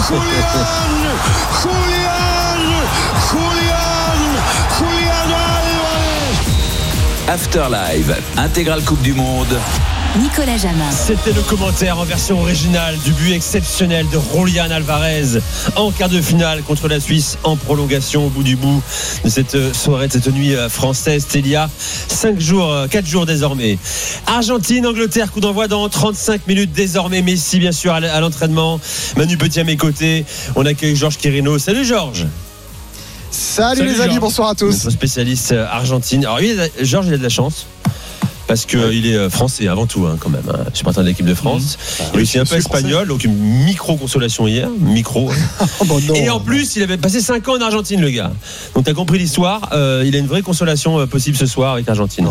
Afterlife, intégrale Coupe du Monde. Nicolas Jamin. C'était le commentaire en version originale du but exceptionnel de Julián Álvarez en quart de finale contre la Suisse en prolongation au bout du bout de cette soirée, de cette nuit française. C'était il y a 4 jours désormais. Argentine-Angleterre, coup d'envoi dans 35 minutes désormais. Messi bien sûr à l'entraînement. Manu Petit à mes côtés. On accueille Georges Quirino. Salut Georges. Salut les amis, bonsoir à tous. Notre spécialiste argentine. Alors Georges, il a de la chance. Parce qu'il est français avant tout, quand même. Supporter de l'équipe de France. Il est aussi un peu espagnol, donc une micro-consolation hier. Et en plus, il avait passé 5 ans en Argentine, le gars. Donc tu as compris l'histoire. Il a une vraie consolation possible ce soir avec l'Argentine.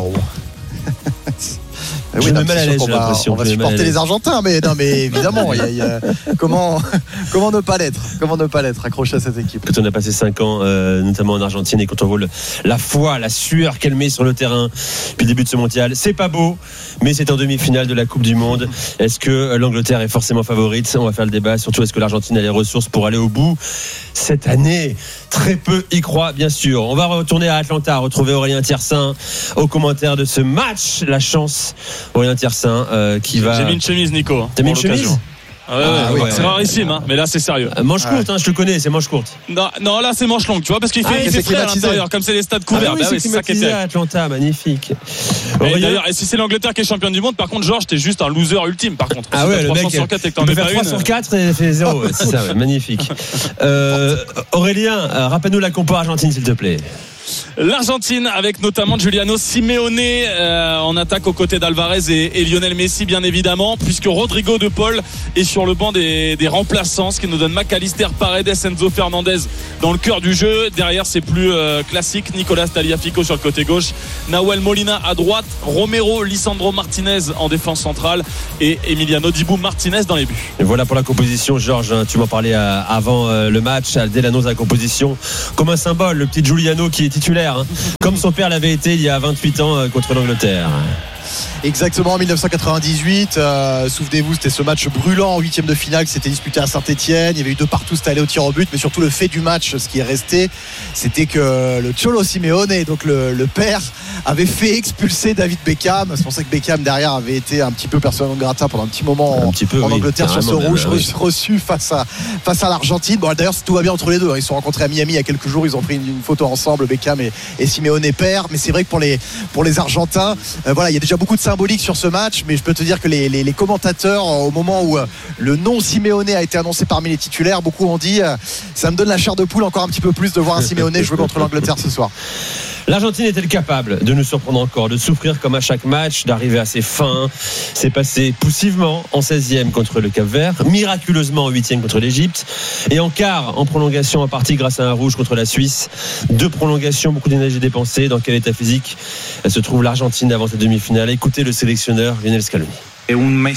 Oui, mal à l'aise, j'ai l'impression. On va supporter les Argentins, mais évidemment, comment ne pas l'être accroché à cette équipe. Quand on a passé 5 ans, notamment en Argentine, et quand on voit la foi, la sueur qu'elle met sur le terrain depuis le début de ce mondial, c'est pas beau, mais c'est en demi-finale de la Coupe du Monde. Est-ce que l'Angleterre est forcément favorite ? On va faire le débat. Surtout, est-ce que l'Argentine a les ressources pour aller au bout cette année ? Très peu y croient, bien sûr. On va retourner à Atlanta, retrouver Aurélien Tiersin au commentaire de ce match. La chance, Aurélien Tiersin, qui va. J'ai mis une chemise, Nico. T'as mis une chemise ? Ouais. C'est rarissime, mais là c'est sérieux. Manche courte, je te connais, c'est manche courte. Non, là c'est manche longue, tu vois, parce qu'il fait frais à l'intérieur, comme c'est les stades couverts. C'est ça qui est à Atlanta, magnifique. D'ailleurs, et si c'est l'Angleterre qui est championne du monde, par contre, Georges, t'es juste un loser ultime, par contre. Le mec, sur 4 et que t'en il peut mets faire pas 3 une. sur 4 et fait 0. C'est ça, magnifique. Aurélien, rappelle-nous la compo argentine, s'il te plaît. L'Argentine avec notamment Giuliano Simeone en attaque aux côtés d'Alvarez et Lionel Messi bien évidemment, puisque Rodrigo de Paul est sur le banc des remplaçants, ce qui nous donne McAllister, Paredes, Enzo Fernandez dans le cœur du jeu. Derrière c'est plus classique, Nicolas Tagliafico sur le côté gauche, Nahuel Molina à droite, Romero, Lisandro Martinez en défense centrale et Emiliano Dibu Martinez dans les buts. Et voilà pour la composition, Georges, tu m'en parlais avant le match, dès l'annonce de la composition, comme un symbole, le petit Giuliano qui est titulaire, comme son père l'avait été il y a 28 ans contre l'Angleterre. Exactement, en 1998, souvenez-vous, c'était ce match brûlant en 8e de finale qui s'était disputé à Saint-Etienne. Il y avait eu 2 partout, c'était allé au tir au but, mais surtout le fait du match, ce qui est resté, c'était que le Cholo Simeone, donc le père, avait fait expulser David Beckham. C'est pour ça que Beckham derrière avait été un petit peu persona non grata pendant un petit moment en Angleterre sur ce rouge reçu face à l'Argentine. Bon, d'ailleurs tout va bien entre les deux, ils se sont rencontrés à Miami il y a quelques jours, ils ont pris une photo ensemble, Beckham et Simeone père. Mais c'est vrai que pour les Argentins, il y a déjà beaucoup de symbolique sur ce match, mais je peux te dire que les commentateurs, au moment où le nom Simeone a été annoncé parmi les titulaires, beaucoup ont dit ça me donne la chair de poule encore un petit peu plus de voir un Simeone jouer contre l'Angleterre ce soir. L'Argentine est-elle capable de nous surprendre encore, de souffrir comme à chaque match, d'arriver à ses fins? C'est passé poussivement en 16e contre le Cap-Vert, miraculeusement en 8e contre l'Égypte, et en quart, en prolongation en partie grâce à un rouge contre la Suisse. 2 prolongations, beaucoup d'énergie dépensée. Dans quel état physique se trouve l'Argentine avant cette demi-finale? Écoutez le sélectionneur Lionel Scaloni. Un mois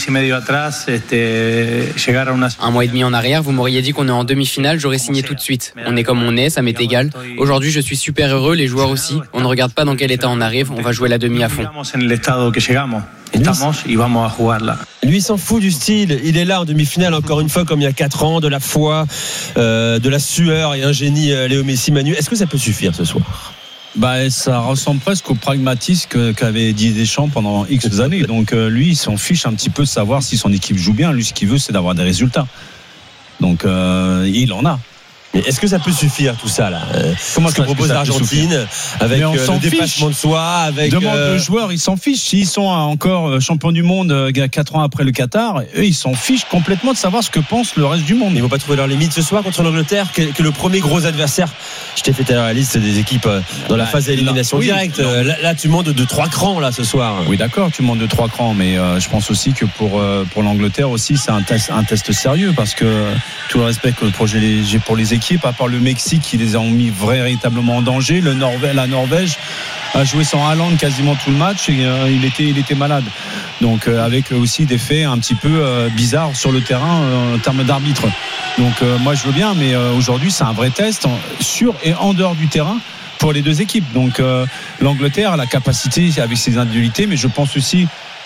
et demi en arrière, vous m'auriez dit qu'on est en demi-finale, j'aurais signé tout de suite. On est comme on est, ça m'est égal. Aujourd'hui, je suis super heureux, les joueurs aussi. On ne regarde pas dans quel état on arrive, on va jouer la demi à fond. Lui s'en fout du style, il est là en demi-finale encore une fois comme il y a 4 ans, de la foi, de la sueur et un génie, Léo Messi. Manu, est-ce que ça peut suffire ce soir? Ça ressemble presque au pragmatisme qu'avait Didier Deschamps pendant X années. Donc lui, il s'en fiche un petit peu de savoir si son équipe joue bien. Lui, ce qu'il veut, c'est d'avoir des résultats. Donc il en a. Mais est-ce que ça peut suffire tout ça là? Comment ce que propose l'Argentine avec le dépassement de soi, avec demande de joueurs, ils s'en fichent. S'ils sont encore champions du monde 4 ans après le Qatar, eux ils s'en fichent complètement de savoir ce que pense le reste du monde. Ils vont pas trouver leur limite ce soir contre l'Angleterre, que le premier gros adversaire. Je t'ai fait tout à l'heure la liste des équipes dans la phase d'élimination directe. Là tu montes de 3 crans là ce soir. Oui d'accord, tu montes de 3 crans, mais je pense aussi que pour l'Angleterre aussi c'est un test sérieux, parce que tout le respect que j'ai pour les équipes, à part le Mexique qui les a mis véritablement en danger, la Norvège a joué sans Haaland quasiment tout le match et il était malade. Donc avec aussi des faits un petit peu bizarres sur le terrain en termes d'arbitre. Donc moi je veux bien, mais aujourd'hui c'est un vrai test sur et en dehors du terrain pour les deux équipes. Donc l'Angleterre a la capacité avec ses individualités, mais je pense aussi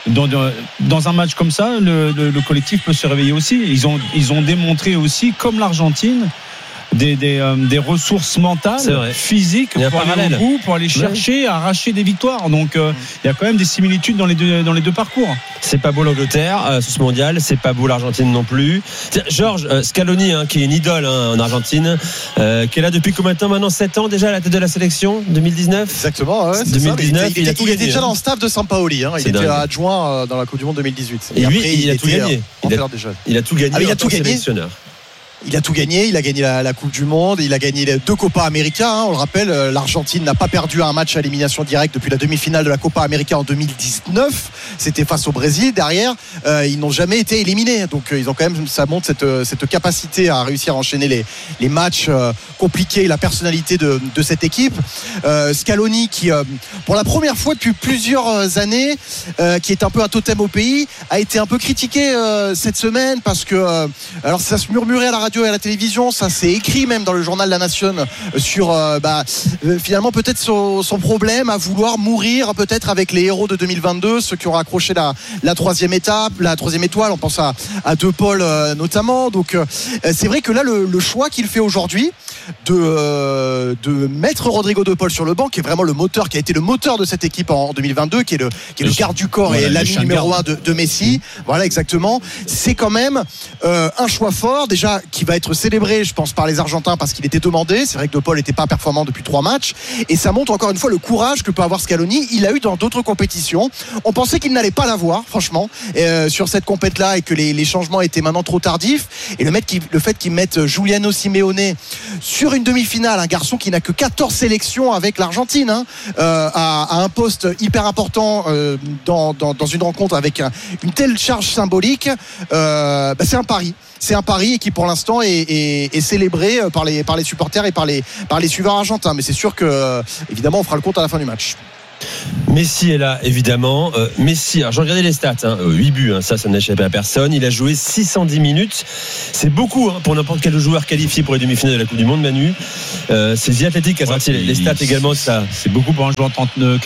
dans un match comme ça, le collectif peut se réveiller aussi. Ils ont démontré aussi, comme l'Argentine, des ressources mentales, physiques pour aller au bout, pour aller chercher, arracher des victoires. Donc il y a quand même des similitudes dans les deux parcours. C'est pas beau l'Angleterre sur ce mondial, c'est pas beau l'Argentine non plus. Georges Scaloni, qui est une idole en Argentine, qui est là depuis combien de temps maintenant? 7 ans déjà à la tête de la sélection, 2019. Exactement, ouais, 2019. Il était déjà dans le staff de Sampaoli. Il était adjoint dans la Coupe du Monde 2018. Et lui, il a tout gagné. Il a tout gagné. Il a tout gagné. Il a tout gagné, il a gagné la Coupe du Monde, il a gagné 2 Copa América, on le rappelle, l'Argentine n'a pas perdu un match à élimination directe depuis la demi-finale de la Copa América en 2019, c'était face au Brésil, derrière ils n'ont jamais été éliminés, donc ils ont quand même, ça montre cette capacité à réussir à enchaîner les matchs compliqués, la personnalité de cette équipe. Scaloni qui pour la première fois depuis plusieurs années, qui est un peu un totem au pays, a été un peu critiqué cette semaine parce que alors ça se murmurait à la radio et à la télévision, ça s'est écrit même dans le journal La Nation sur finalement peut-être son problème à vouloir mourir peut-être avec les héros de 2022, ceux qui ont accroché la troisième étoile, on pense à De Paul notamment. Donc c'est vrai que là le choix qu'il fait aujourd'hui de mettre Rodrigo De Paul sur le banc, qui est vraiment le moteur, qui a été le moteur de cette équipe en 2022, qui est le garde du corps et l'ami numéro 1 de Messi, voilà exactement, c'est quand même un choix fort déjà qui va être célébré, je pense, par les Argentins parce qu'il était demandé. C'est vrai que De Paul n'était pas performant depuis 3 matchs et ça montre encore une fois le courage que peut avoir Scaloni. Il a eu dans d'autres compétitions. On pensait qu'il n'allait pas l'avoir, franchement, sur cette compète-là, et que les changements étaient maintenant trop tardifs. Et le fait qu'ils mettent Giuliano Simeone sur une demi-finale, un garçon qui n'a que 14 sélections avec l'Argentine, à un poste hyper important dans une rencontre avec une telle charge symbolique, c'est un pari. C'est un pari et qui pour l'instant est célébré par les supporters et par les suiveurs argentins. Mais c'est sûr que évidemment on fera le compte à la fin du match. Messi est là, évidemment. Messi, alors j'ai regardé les stats, 8 buts, ça n'échappe à personne. Il a joué 610 minutes. C'est beaucoup pour n'importe quel joueur qualifié pour les demi-finales de la Coupe du Monde, Manu. C'est The Athletic qui a sorti les stats également. C'est beaucoup pour un joueur de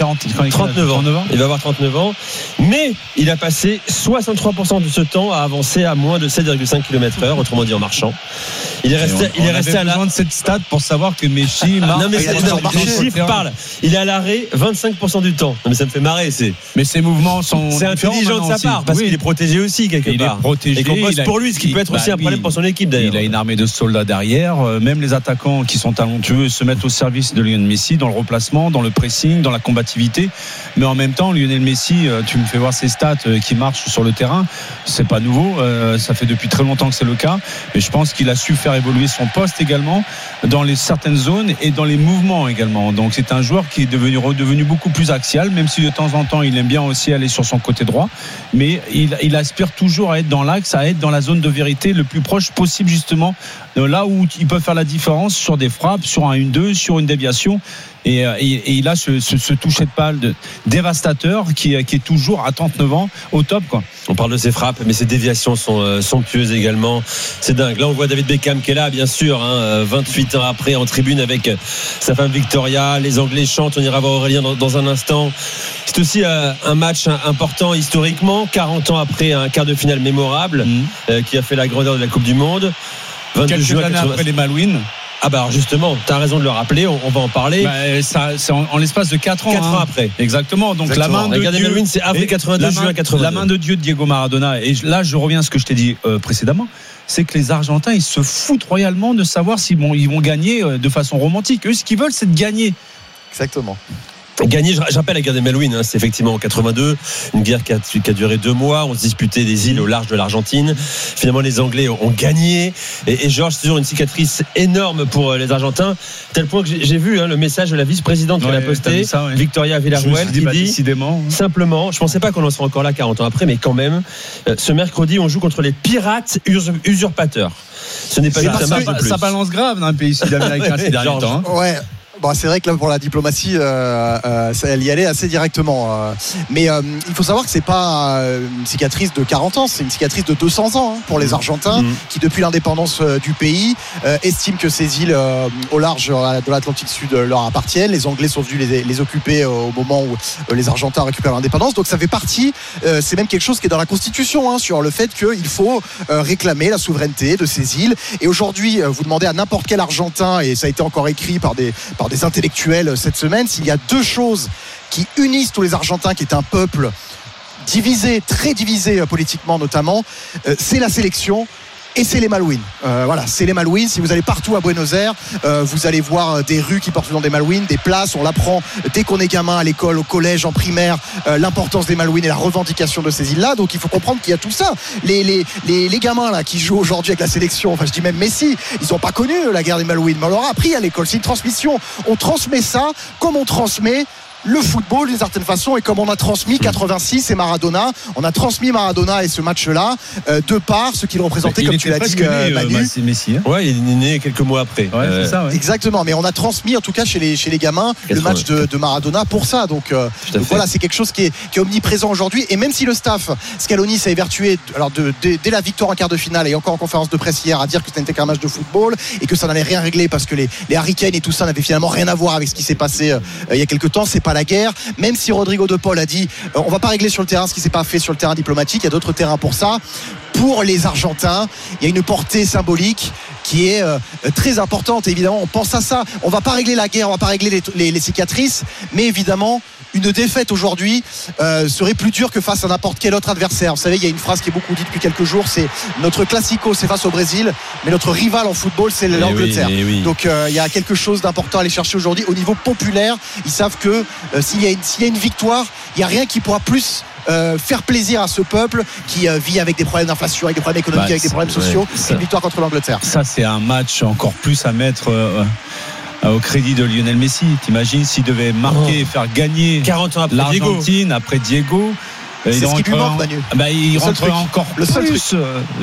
39 ans. Il va avoir 39 ans. Mais il a passé 63% de ce temps à avancer à moins de 7,5 km/h, autrement dit en marchant. Il est resté à besoin de cette stat pour savoir que Messi marche. Non, mais les chiffres parlent. Il est à l'arrêt 25% du temps. Non, mais ça me fait marrer. Mais ces mouvements sont. C'est intelligent de sa part parce qu'il est protégé aussi quelque part. Il est protégé. Et qu'on bosse pour lui, ce qui peut être aussi un problème pour son équipe d'ailleurs. Il a une armée de soldats derrière. Même les attaquants qui sont talentueux se mettent au service de Lionel Messi dans le replacement, dans le pressing, dans la combativité. Mais en même temps, Lionel Messi, tu me fais voir ses stats qui marchent sur le terrain. C'est pas nouveau. Ça fait depuis très longtemps que c'est le cas. Mais je pense qu'il a su faire évoluer son poste également dans certaines zones et dans les mouvements également. Donc c'est un joueur qui est redevenu beaucoup plus axial, même si de temps en temps il aime bien aussi aller sur son côté droit, mais il aspire toujours à être dans l'axe, à être dans la zone de vérité le plus proche possible, justement là où il peut faire la différence sur des frappes, sur un 1-2, sur une déviation. Et il a ce toucher de balle dévastateur qui est toujours à 39 ans au top, quoi. On parle de ses frappes, mais ses déviations sont somptueuses également. C'est dingue. Là, on voit David Beckham qui est là, bien sûr, 28 ans après, en tribune avec sa femme Victoria. Les Anglais chantent. On ira voir Aurélien dans un instant. C'est aussi un match important historiquement, 40 ans après un quart de finale mémorable qui a fait la grandeur de la Coupe du Monde. 22 quelques années après les Malouines. Alors justement, tu as raison de le rappeler, on va en parler. C'est en l'espace de 4 ans. 4 ans après. Exactement. Donc la main de Dieu, c'est avril 82, juin 82. La main de Dieu de Diego Maradona. Et là, je reviens à ce que je t'ai dit précédemment. C'est que les Argentins, ils se foutent royalement de savoir s'ils vont gagner de façon romantique. Eux, ce qu'ils veulent, c'est de gagner. Exactement. Gagner, je rappelle la guerre des Malouines, c'est effectivement en 82, une guerre qui a duré 2 mois. On se disputait des îles au large de l'Argentine. Finalement, les Anglais ont gagné. Et Georges, c'est toujours une cicatrice énorme pour les Argentins, tel point que j'ai vu le message de la vice-présidente qu'elle a posté, Victoria Villarruel, qui dit simplement, je pensais pas qu'on en serait encore là 40 ans après, mais quand même, ce mercredi, on joue contre les pirates usurpateurs. Ce n'est pas ça balance grave dans un pays sud-américain ces derniers temps. Ouais. Bon, c'est vrai que là, pour la diplomatie, elle y allait assez directement. Mais il faut savoir que c'est pas une cicatrice de 40 ans, c'est une cicatrice de 200 ans pour les Argentins qui, depuis l'indépendance du pays, estiment que ces îles au large de l'Atlantique Sud leur appartiennent. Les Anglais sont venus les occuper au moment où les Argentins récupèrent l'indépendance. Donc ça fait partie, c'est même quelque chose qui est dans la Constitution, sur le fait qu'il faut réclamer la souveraineté de ces îles. Et aujourd'hui, vous demandez à n'importe quel Argentin, et ça a été encore écrit par des intellectuels cette semaine, s'il y a deux choses qui unissent tous les Argentins, qui est un peuple divisé, très divisé politiquement notamment, c'est la sélection et c'est les Malouines. Voilà, c'est les Malouines. Si vous allez partout à Buenos Aires, vous allez voir des rues qui portent le nom des Malouines, des places. On l'apprend dès qu'on est gamin à l'école, au collège, en primaire, l'importance des Malouines et la revendication de ces îles-là. Donc il faut comprendre qu'il y a tout ça. Les gamins là qui jouent aujourd'hui avec la sélection, enfin je dis même Messi, ils n'ont pas connu la guerre des Malouines, mais on leur a appris à l'école. C'est une transmission. On transmet ça comme on transmet le football d'une certaine façon, et comme on a transmis 86 et Maradona, on a transmis Maradona et ce match-là de par ce qu'il représentait, comme tu l'as dit, Manu. Messi, Ouais, il est né quelques mois après. Ouais, c'est ça, ouais. Exactement, mais on a transmis en tout cas chez les gamins le match de Maradona pour ça. Donc voilà, c'est quelque chose qui est omniprésent aujourd'hui. Et même si le staff Scaloni s'est évertué dès la victoire en quart de finale et encore en conférence de presse hier à dire que ce n'était qu'un match de football et que ça n'allait rien régler parce que les Hurricanes et tout ça n'avaient finalement rien à voir avec ce qui s'est passé il y a quelques temps, c'est pas la guerre. Même si Rodrigo de Paul a dit on va pas régler sur le terrain ce qui s'est pas fait sur le terrain diplomatique, il y a d'autres terrains pour ça. Pour les Argentins, il y a une portée symbolique qui est très importante. Évidemment, on pense à ça. On va pas régler la guerre, on va pas régler les cicatrices, mais évidemment, une défaite aujourd'hui serait plus dure que face à n'importe quel autre adversaire. Vous savez, il y a une phrase qui est beaucoup dite depuis quelques jours, c'est notre classico, c'est face au Brésil, mais notre rival en football, c'est l'Angleterre. Oui. Donc il y a quelque chose d'important à aller chercher aujourd'hui au niveau populaire. Ils savent que s'il y a une victoire, il n'y a rien qui pourra plus faire plaisir à ce peuple qui vit avec des problèmes d'inflation, avec des problèmes économiques, avec des problèmes sociaux. C'est une victoire contre l'Angleterre. Ça, c'est un match encore plus à mettre au crédit de Lionel Messi. T'imagines s'il devait marquer et faire gagner 40 ans après l'Argentine après Diego. C'est ce qui lui manque, Manu. Il rentre encore le seul plus.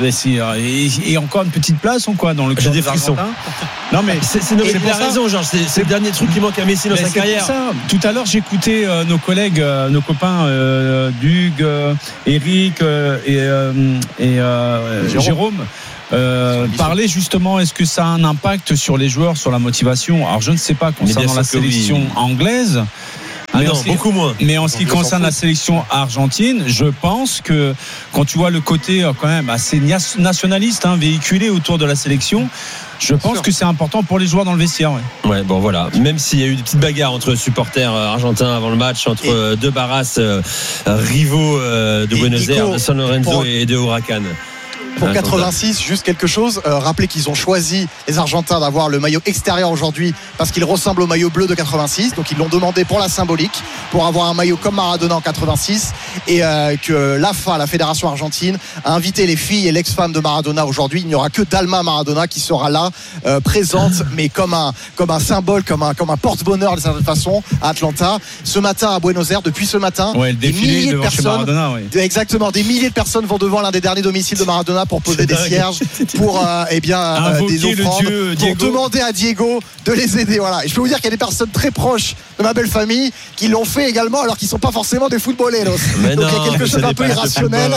Et encore une petite place ou quoi dans le club des frissons. Non mais c'est raison, Georges. C'est le dernier truc qui manque à Messi dans sa carrière. Ça. Tout à l'heure, j'écoutais nos collègues, nos copains Dugues, Eric et Jérôme. Parler justement, est-ce que ça a un impact sur les joueurs, sur la motivation? Alors je ne sais pas concernant la sélection anglaise. Beaucoup moins. Mais en ce qui concerne la sélection argentine, je pense que quand tu vois le côté quand même assez nationaliste véhiculé autour de la sélection, je pense que c'est important pour les joueurs dans le vestiaire. Ouais, bon voilà. Même s'il y a eu des petites bagarres entre supporters argentins avant le match, entre deux barras rivaux de Buenos Aires, de San Lorenzo et de Huracan. Pour 86, juste quelque chose. Rappelez qu'ils ont choisi, les Argentins, d'avoir le maillot extérieur aujourd'hui parce qu'il ressemble au maillot bleu de 86. Donc ils l'ont demandé pour la symbolique, pour avoir un maillot comme Maradona en 86. Et que l'AFA, la Fédération Argentine, a invité les filles et l'ex-femme de Maradona aujourd'hui. Il n'y aura que Dalma Maradona qui sera là, présente, mais comme un symbole, comme un porte-bonheur de certaine façon à Atlanta. Ce matin à Buenos Aires, depuis ce matin, des milliers de personnes. Exactement, des milliers de personnes vont devant l'un des derniers domiciles de Maradona pour poser des cierges, pour des offrandes, pour demander à Diego de les aider. Voilà. Et je peux vous dire qu'il y a des personnes très proches de ma belle famille qui l'ont fait également, alors qu'ils ne sont pas forcément des footballeurs. Donc il y a quelque chose d'un peu irrationnel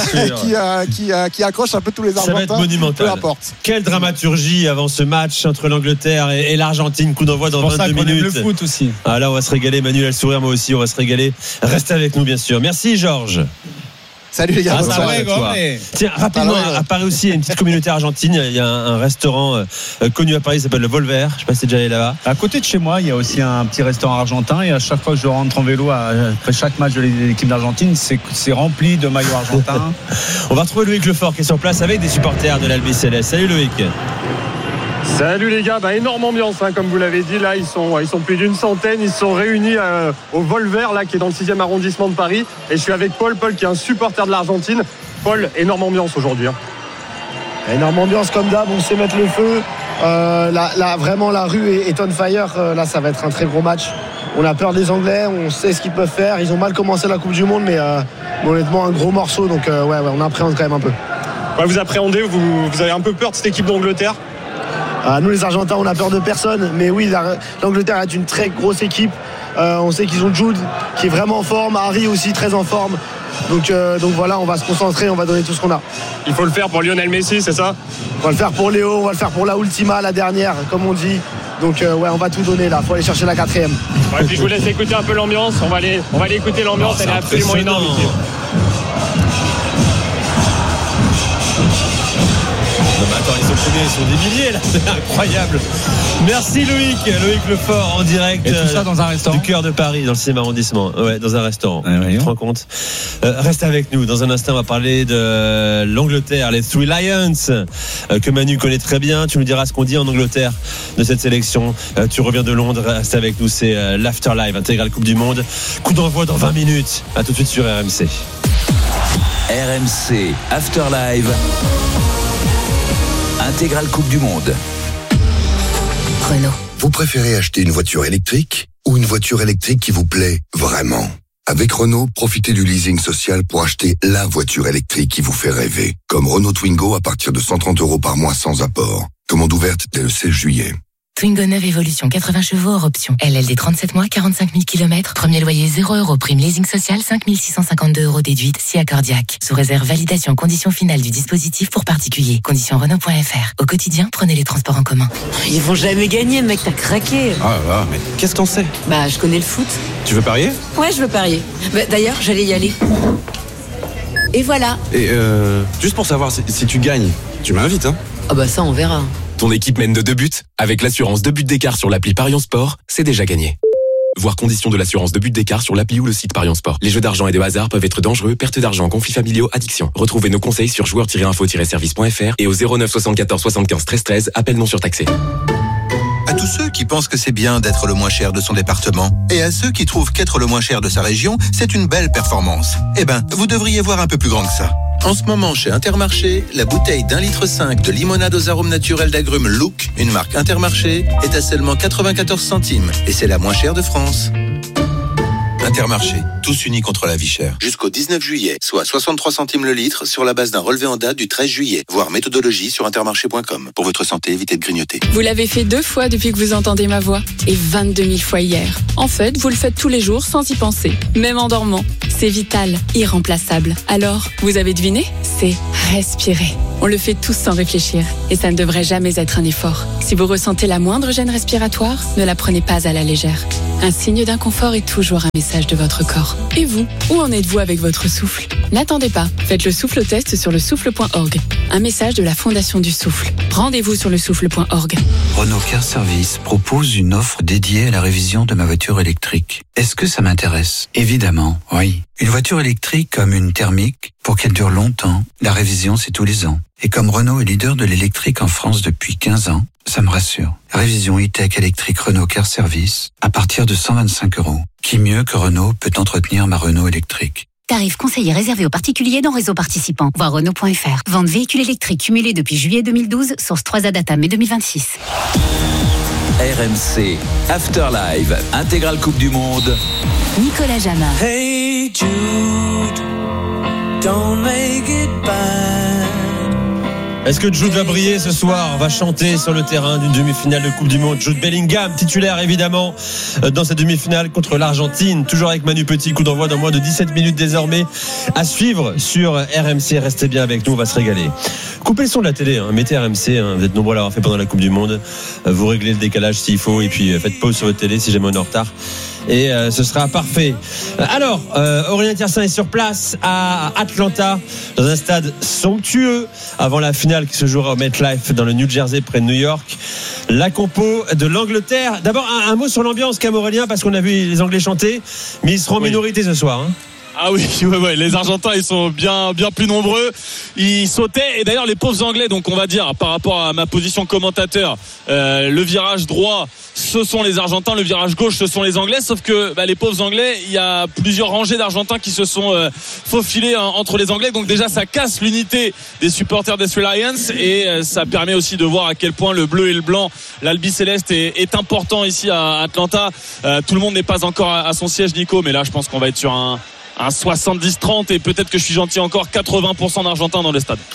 qui accroche un peu tous les Argentins. Ça va être monumental. Peu importe. Quelle dramaturgie avant ce match entre l'Angleterre et l'Argentine, coup d'envoi dans 22 minutes. Le foot aussi. Ah là, on va se régaler. Manuel a le sourire, moi aussi, on va se régaler. Restez avec nous, bien sûr. Merci, Georges. Salut les gars. Tiens, rapidement, à Paris aussi, il y a une petite communauté argentine. Il y a un restaurant connu à Paris qui s'appelle le Volver. Je ne sais pas si c'est déjà allé là-bas. À côté de chez moi, il y a aussi un petit restaurant argentin. Et à chaque fois que je rentre en vélo, après chaque match de l'équipe d'Argentine, c'est rempli de maillots argentins. On va retrouver Loïc Lefort qui est sur place avec des supporters de l'Albi Céleste. Salut Loïc. Salut les gars, énorme ambiance comme vous l'avez dit, là ils sont plus d'une centaine, ils se sont réunis au Volver là, qui est dans le 6e arrondissement de Paris, et je suis avec Paul qui est un supporter de l'Argentine. Paul, énorme ambiance aujourd'hui. Énorme ambiance comme d'hab, on sait mettre le feu, vraiment la rue est on fire, là ça va être un très gros match. On a peur des Anglais, on sait ce qu'ils peuvent faire, ils ont mal commencé la Coupe du Monde, mais honnêtement un gros morceau, donc on appréhende quand même un peu. Vous appréhendez, vous avez un peu peur de cette équipe d'Angleterre? Nous les Argentins, on a peur de personne, mais oui, l'Angleterre est une très grosse équipe. On sait qu'ils ont Jude qui est vraiment en forme, Harry aussi très en forme. Donc voilà, on va se concentrer, on va donner tout ce qu'on a. Il faut le faire pour Lionel Messi, c'est ça? On va le faire pour Léo, on va le faire pour la Ultima, la dernière, comme on dit. Donc ouais, on va tout donner là, faut aller chercher la 4e. Ouais, puis je vous laisse écouter un peu l'ambiance, on va aller écouter l'ambiance, elle est absolument énorme ici. Non mais attends, ils sont combien? Ils sont des milliers là, c'est incroyable. Merci Loïc Lefort en direct. Et tout ça dans un restaurant du cœur de Paris, dans le 6e arrondissement. Ouais, dans un restaurant. Tu te rends compte? Reste avec nous. Dans un instant, on va parler de l'Angleterre, les Three Lions, que Manu connaît très bien. Tu nous diras ce qu'on dit en Angleterre de cette sélection. Tu reviens de Londres, reste avec nous. C'est l'Afterlive, intégrale Coupe du Monde. Coup d'envoi dans 20 minutes. À tout de suite sur RMC. RMC Afterlive. Intégrale Coupe du Monde. Renault. Vous préférez acheter une voiture électrique ou une voiture électrique qui vous plaît vraiment? Avec Renault, profitez du leasing social pour acheter la voiture électrique qui vous fait rêver. Comme Renault Twingo à partir de 130 € par mois sans apport. Commande ouverte dès le 16 juillet. Twingo 9 Evolution, 80 chevaux hors option. LLD 37 mois, 45 000 km. Premier loyer 0 €. Prime leasing social 5 652 € déduite si accordiaque. Sous réserve validation condition finale du dispositif pour particuliers. Conditions Renault.fr. Au quotidien, prenez les transports en commun. Ils vont jamais gagner, mec, t'as craqué. Ah là, mais qu'est-ce que t'en sais? Bah, je connais le foot. Tu veux parier? Ouais, je veux parier. Bah, d'ailleurs, j'allais y aller. Et voilà. Et juste pour savoir, si tu gagnes, tu m'invites, hein? Ah bah ça, on verra. Ton équipe mène de 2 buts. Avec l'assurance 2 buts d'écart sur l'appli Parion Sport, c'est déjà gagné. Voir conditions de l'assurance 2 buts d'écart sur l'appli ou le site Parion Sport. Les jeux d'argent et de hasard peuvent être dangereux, perte d'argent, conflits familiaux, addiction. Retrouvez nos conseils sur joueurs-info-service.fr et au 09 74 75 13 13, appel non surtaxé. À tous ceux qui pensent que c'est bien d'être le moins cher de son département et à ceux qui trouvent qu'être le moins cher de sa région, c'est une belle performance. Eh ben, vous devriez voir un peu plus grand que ça. En ce moment, chez Intermarché, la bouteille d'1,5 litre de limonade aux arômes naturels d'agrumes Look, une marque Intermarché, est à seulement 94 centimes et c'est la moins chère de France. Intermarché, tous unis contre la vie chère. Jusqu'au 19 juillet, soit 63 centimes le litre sur la base d'un relevé en date du 13 juillet. Voir méthodologie sur intermarché.com. Pour votre santé, évitez de grignoter. Vous l'avez fait 2 fois depuis que vous entendez ma voix et 22 000 fois hier. En fait, vous le faites tous les jours sans y penser, même en dormant. C'est vital, irremplaçable. Alors, vous avez deviné? C'est respirer. On le fait tous sans réfléchir et ça ne devrait jamais être un effort. Si vous ressentez la moindre gêne respiratoire, ne la prenez pas à la légère. Un signe d'inconfort est toujours un message de votre corps. Et vous, où en êtes-vous avec votre souffle? N'attendez pas, faites le souffle test sur le souffle.org. Un message de la Fondation du Souffle. Rendez-vous sur le souffle.org. Renault Car Service propose une offre dédiée à la révision de ma voiture électrique. Est-ce que ça m'intéresse? Évidemment, oui. Une voiture électrique comme une thermique, pour qu'elle dure longtemps, la révision c'est tous les ans. Et comme Renault est leader de l'électrique en France depuis 15 ans, ça me rassure. Révision e-tech électrique Renault Car Service à partir de 125 €. Qui mieux que Renault peut entretenir ma Renault électrique? Tarif conseillé réservé aux particuliers dans réseau participant. Voir Renault.fr. Vente véhicule électrique cumulé depuis juillet 2012, source 3A Data mai 2026. RMC Afterlive, intégrale Coupe du Monde. Nicolas Jamin. Hey Jude, don't make it bad. Est-ce que Jude va briller ce soir? Va chanter sur le terrain d'une demi-finale de Coupe du Monde. Jude Bellingham, titulaire évidemment dans cette demi-finale contre l'Argentine. Toujours avec Manu Petit, coup d'envoi dans moins de 17 minutes désormais. À suivre sur RMC. Restez bien avec nous, on va se régaler. Coupez le son de la télé, mettez RMC, vous êtes nombreux à l'avoir fait pendant la Coupe du Monde. Vous réglez le décalage s'il faut et puis faites pause sur votre télé si jamais on est en retard. Et ce sera parfait. Alors, Aurélien Tiersin est sur place à Atlanta, dans un stade somptueux, avant la finale qui se jouera au MetLife dans le New Jersey, près de New York. La compo de l'Angleterre. D'abord, un mot sur l'ambiance, Cam Aurélien, parce qu'on a vu les Anglais chanter, mais ils seront en minorité ce soir. Ah oui, ouais, les Argentins ils sont bien plus nombreux. Ils sautaient et d'ailleurs les pauvres Anglais, donc on va dire par rapport à ma position commentateur, le virage droit ce sont les Argentins, le virage gauche ce sont les Anglais, sauf que les pauvres Anglais, il y a plusieurs rangées d'Argentins qui se sont faufilés entre les Anglais, donc déjà ça casse l'unité des supporters des Three Lions et ça permet aussi de voir à quel point le bleu et le blanc, l'albi-céleste est important ici à Atlanta. Tout le monde n'est pas encore à son siège, Nico, mais là je pense qu'on va être sur un 70-30 et peut-être que je suis gentil encore 80% d'Argentins dans le stade.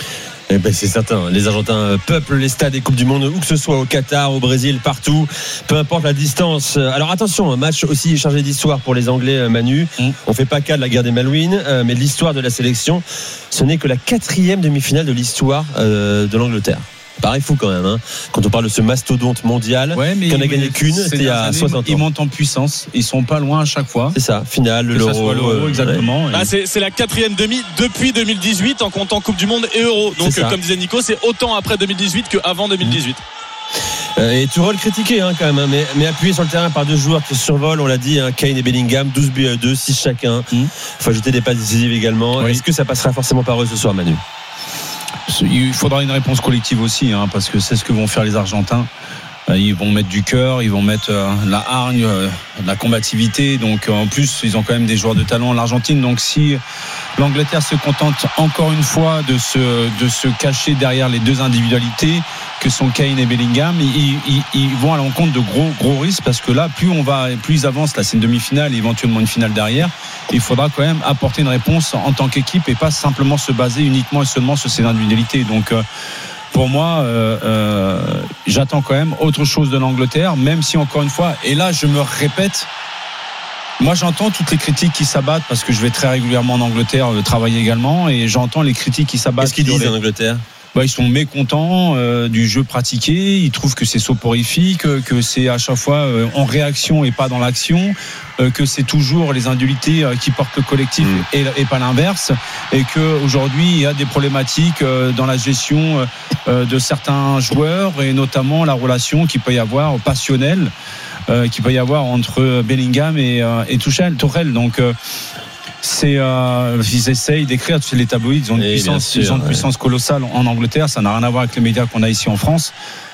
Eh ben c'est certain, les Argentins peuplent les stades des Coupes du Monde, où que ce soit au Qatar, au Brésil, partout, peu importe la distance. Alors attention, un match aussi chargé d'histoire pour les Anglais, Manu. On fait pas cas de la guerre des Malouines, mais de l'histoire de la sélection. Ce n'est que la 4e demi-finale de l'histoire de l'Angleterre. Pareil fou quand même, hein. Quand on parle de ce mastodonte mondial, qui en a gagné qu'une, c'était il y a 60 ans. Ils montent en puissance, ils sont pas loin à chaque fois. C'est ça, finale, l'Euro, exactement. Ouais. C'est la 4e demi depuis 2018 en comptant Coupe du Monde et Euro. Donc comme disait Nico, c'est autant après 2018 qu'avant 2018. Et Tourelle critiqué quand même, mais appuyé sur le terrain par 2 joueurs qui survolent, on l'a dit, Kane et Bellingham, 12 buts à 2, 6 chacun. Il faut ajouter des passes décisives également. Est-ce que ça passera forcément par eux ce soir, Manu? Il faudra une réponse collective aussi, parce que c'est ce que vont faire les Argentins. Ils vont mettre du cœur, ils vont mettre la hargne, la combativité. Donc en plus, ils ont quand même des joueurs de talent, l'Argentine. Donc si l'Angleterre se contente encore une fois de se cacher derrière les 2 individualités que sont Kane et Bellingham, ils vont à l'encontre de gros risques, parce que là, plus ils avancent, là c'est une demi-finale et éventuellement une finale derrière. Il faudra quand même apporter une réponse en tant qu'équipe et pas simplement se baser uniquement et seulement sur ces individualités. Donc pour moi, j'attends quand même autre chose de l'Angleterre, même si encore une fois, et là je me répète, moi j'entends toutes les critiques qui s'abattent, parce que je vais très régulièrement en Angleterre travailler également, et j'entends les critiques qui s'abattent. Qu'est-ce qu'ils disent en Angleterre? Ils sont mécontents du jeu pratiqué, ils trouvent que c'est soporifique, que c'est à chaque fois en réaction et pas dans l'action, que c'est toujours les individualités qui portent le collectif et pas l'inverse, et qu'aujourd'hui il y a des problématiques dans la gestion de certains joueurs, et notamment la relation qu'il peut y avoir passionnelle qu'il peut y avoir entre Bellingham et Tourelle. Donc ils essayent d'écrire, les tabloïds, ils ont une puissance colossale en Angleterre, ça n'a rien à voir avec les médias qu'on a ici en France,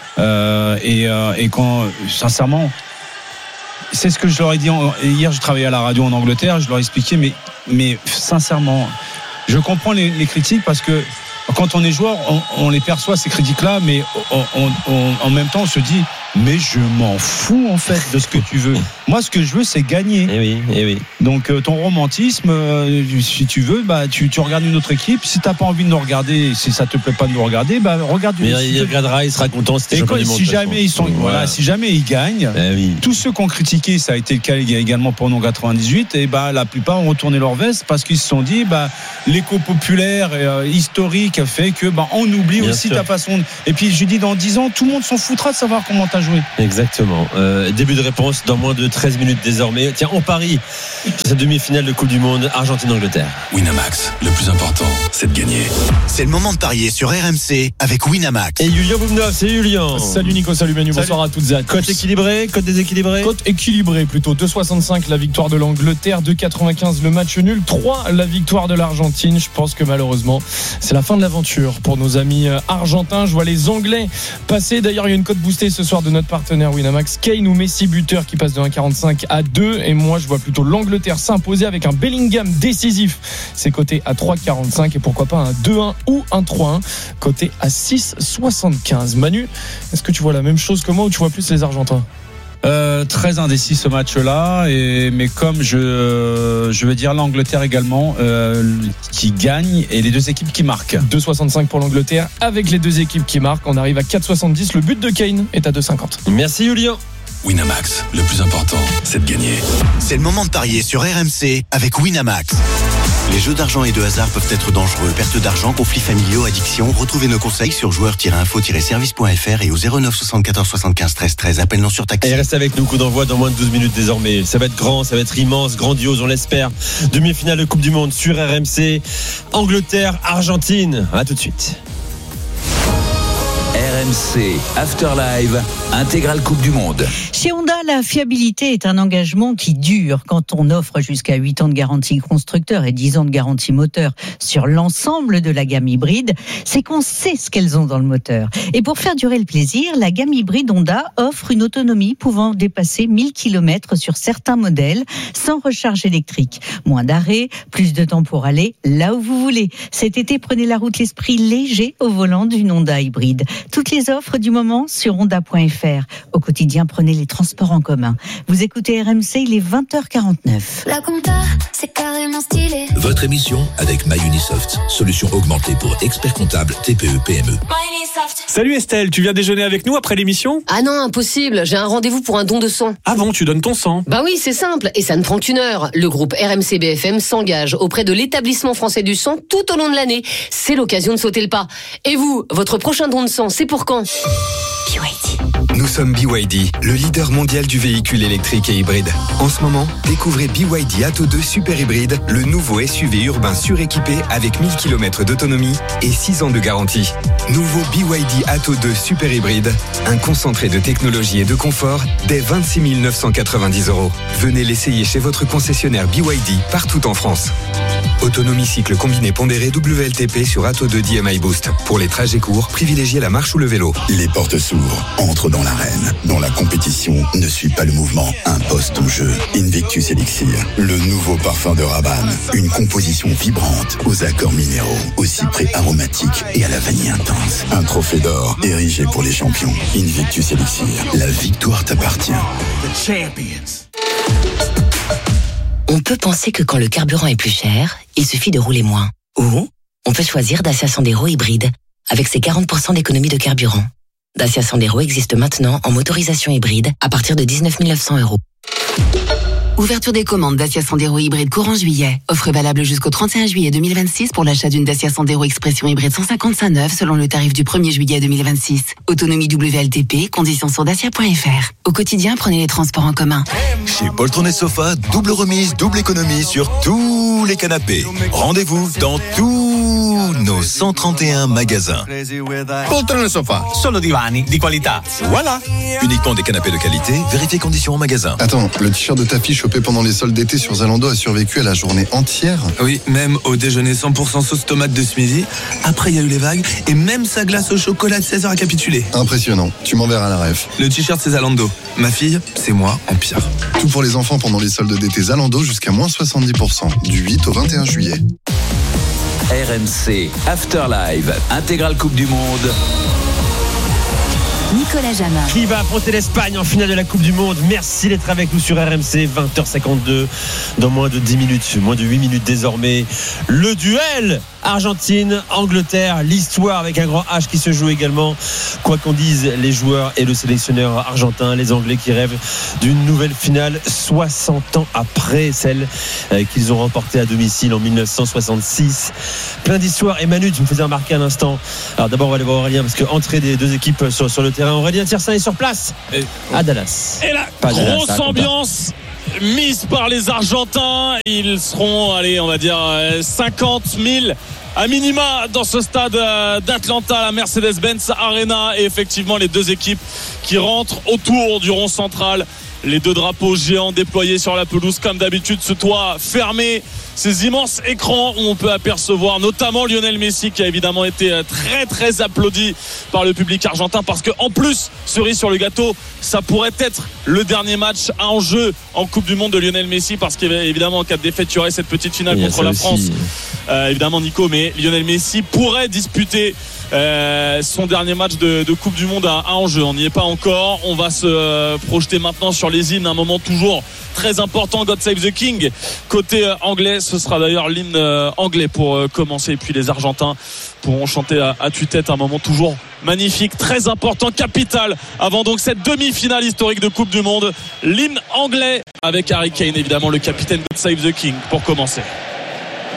et quand sincèrement, c'est ce que je leur ai dit hier, je travaillais à la radio en Angleterre, je leur ai expliqué, mais sincèrement, je comprends les critiques, parce que quand on est joueur, on les perçoit ces critiques-là, mais en même temps on se dit, mais je m'en fous en fait de ce que tu veux. Moi, ce que je veux, c'est gagner. Et oui. Donc ton romantisme, si tu veux, tu regardes une autre équipe. Si t'as pas envie de nous regarder, si ça te plaît pas de nous regarder, regarde. Mais il regardera, il sera content. Si jamais ils sont, si jamais ils gagnent, tous ceux qui ont critiqué, ça a été le cas également pour nous en 98, et la plupart ont retourné leur veste, parce qu'ils se sont dit, l'écho populaire historique fait que on oublie bien aussi sûr. Ta façon. Et puis je dis, dans 10 ans, tout le monde s'en foutra de savoir comment t'as joué. Exactement. Début de réponse dans moins de 13 minutes désormais. Tiens, on parie sur cette demi-finale de Coupe du Monde Argentine-Angleterre. Winamax, le plus important, c'est de gagner. C'est le moment de parier sur RMC avec Winamax. Et Julien Boumnov, c'est Julien. Salut Nico, salut Manu, bonsoir à toutes et à tous. Cote équilibrée, cote déséquilibrée? Cote équilibrée plutôt. 2,65 la victoire de l'Angleterre, 2,95 le match nul, 3 la victoire de l'Argentine. Je pense que malheureusement, c'est la fin de l'aventure pour nos amis argentins. Je vois les Anglais passer. D'ailleurs, il y a une cote boostée ce soir de notre partenaire Winamax, Kane ou Messi buteur, qui passe de 1,45 à 2, et moi je vois plutôt l'Angleterre s'imposer avec un Bellingham décisif. C'est coté à 3,45, et pourquoi pas un 2-1 ou un 3-1 coté à 6,75. Manu, est-ce que tu vois la même chose que moi, ou tu vois plus les Argentins? Très indécis ce match-là, mais comme je veux dire l'Angleterre également qui gagne, et les 2 équipes qui marquent. 2,65 pour l'Angleterre avec les 2 équipes qui marquent. On arrive à 4,70. Le but de Kane est à 2,50. Merci Julien. Winamax, le plus important, c'est de gagner. C'est le moment de parier sur RMC avec Winamax. Les jeux d'argent et de hasard peuvent être dangereux. Perte d'argent, conflits familiaux, addiction. Retrouvez nos conseils sur joueurs-info-service.fr et au 09 74 75 13 13. Appel non surtaxé. Et restez avec nous, coup d'envoi dans moins de 12 minutes désormais. Ça va être grand, ça va être immense, grandiose, on l'espère. Demi-finale de Coupe du Monde sur RMC. Angleterre, Argentine. À tout de suite. RMC After Live, intégrale Coupe du Monde. Chez Honda, la fiabilité est un engagement qui dure. Quand on offre jusqu'à 8 ans de garantie constructeur et 10 ans de garantie moteur sur l'ensemble de la gamme hybride, c'est qu'on sait ce qu'elles ont dans le moteur. Et pour faire durer le plaisir, la gamme hybride Honda offre une autonomie pouvant dépasser 1000 km sur certains modèles sans recharge électrique. Moins d'arrêts, plus de temps pour aller là où vous voulez. Cet été, prenez la route l'esprit léger au volant d'une Honda hybride. Toutes les offres du moment sur honda.fr. Au quotidien, prenez les transports en commun. Vous écoutez RMC, il est 20h49. La compta, c'est carrément stylé. Votre émission avec MyUnisoft, solution augmentée pour experts comptables TPE PME. Salut Estelle, tu viens déjeuner avec nous après l'émission ? Ah non, impossible, j'ai un rendez-vous pour un don de sang. Ah bon, tu donnes ton sang ? Bah oui, c'est simple, et ça ne prend qu'1 heure. Le groupe RMC BFM s'engage auprès de l'établissement français du sang tout au long de l'année. C'est l'occasion de sauter le pas. Et vous, votre prochain don de sang, c'est pour quand ? BYD. Nous sommes BYD, le leader mondial du véhicule électrique et hybride. En ce moment, découvrez BYD Atto 2 Super Hybride, le nouveau SUV urbain suréquipé avec 1000 km d'autonomie et 6 ans de garantie. Nouveau BYD Atto 2 Super Hybride, un concentré de technologie et de confort dès 26 990 €. Venez l'essayer chez votre concessionnaire BYD partout en France. Autonomie cycle combiné pondéré WLTP sur Atto 2 DMI Boost. Pour les trajets courts, privilégiez la marche ou le vélo. Les portes s'ouvrent, entre dans l'arène. Dans la compétition, ne suis pas le mouvement, impose ton jeu. Invictus Elixir, le nouveau parfum de Rabanne. Une composition vibrante, aux accords minéraux, aux cyprès aromatiques et à la vanille intense. Un trophée d'or, érigé pour les champions. Invictus Elixir, la victoire t'appartient. The champions. On peut penser que quand le carburant est plus cher, il suffit de rouler moins. Ou on peut choisir Dacia Sandero hybride, avec ses 40% d'économie de carburant. Dacia Sandero existe maintenant en motorisation hybride à partir de 19 900 €. Ouverture des commandes Dacia Sandero hybride courant juillet. Offre valable jusqu'au 31 juillet 2026 pour l'achat d'une Dacia Sandero Expression hybride 155 neuve selon le tarif du 1er juillet 2026. Autonomie WLTP, conditions sur dacia.fr. Au quotidien, prenez les transports en commun. Chez Poltron et Sofa, double remise, double économie sur tous les canapés. Rendez-vous dans tous nos 131 magasins. Poltron et Sofa, solo divani di qualità. Voilà. Uniquement des canapés de qualité, vérifiez conditions en magasin. Attends, le t-shirt de ta fille chopé pendant les soldes d'été sur Zalando a survécu à la journée entière? Oui, même au déjeuner 100% sauce tomate de ce midi. Après, il y a eu les vagues et même sa glace au chocolat de 16h a capitulé. Impressionnant. Tu m'enverras la ref. Le t-shirt, c'est Zalando. Ma fille, c'est moi en pire. Tout pour les enfants pendant les soldes d'été Zalando jusqu'à moins 70%. Du 8 au 21 juillet. RMC After Live, intégrale Coupe du Monde. Nicolas Jamin. Qui va affronter l'Espagne en finale de la Coupe du Monde. Merci d'être avec nous sur RMC, 20h52. Dans moins de 10 minutes, moins de 8 minutes désormais. Le duel Argentine-Angleterre. L'histoire avec un grand H qui se joue également. Quoi qu'en disent les joueurs et le sélectionneur argentin, les Anglais qui rêvent d'une nouvelle finale 60 ans après celle qu'ils ont remportée à domicile en 1966. Plein d'histoires. Et Manu, tu me faisais remarquer un instant. Alors d'abord, on va aller voir Aurélien parce que entrée des deux équipes sur le terrain. Aurélien Tiersin est sur place à Dallas. Et la grosse ambiance mise par les Argentins. Ils seront, allez, on va dire 50 000 à minima dans ce stade d'Atlanta, la Mercedes-Benz Arena. Et effectivement, les deux équipes qui rentrent autour du rond central. Les deux drapeaux géants déployés sur la pelouse comme d'habitude, ce toit fermé, ces immenses écrans où on peut apercevoir notamment Lionel Messi qui a évidemment été très très applaudi par le public argentin parce que en plus, cerise sur le gâteau, ça pourrait être le dernier match en jeu en Coupe du Monde de Lionel Messi parce qu'évidemment en cas de défaite il y aurait cette petite finale contre la France évidemment Nico, mais Lionel Messi pourrait disputer son dernier match de Coupe du Monde à enjeu. On n'y est pas encore. On va se projeter maintenant sur les hymnes, un moment toujours très important, God Save the King côté anglais. Ce sera d'ailleurs l'hymne anglais pour commencer, et puis les Argentins pourront chanter à tue-tête, un moment toujours magnifique, très important, capital avant donc cette demi-finale historique de Coupe du Monde. L'hymne anglais avec Harry Kane évidemment, le capitaine God Save the King pour commencer.